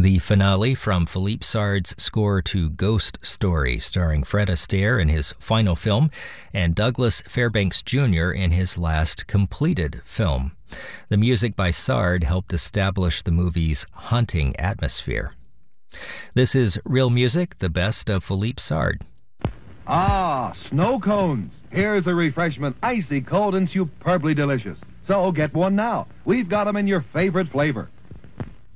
The finale from Philippe Sard's score to Ghost Story, starring Fred Astaire in his final film and Douglas Fairbanks Jr. in his last completed film. The music by Sard helped establish the movie's haunting atmosphere. This is Real Music, the best of Philippe Sard. Ah, snow cones. Here's a refreshment, icy cold and superbly delicious. So get one now. We've got them in your favorite flavor.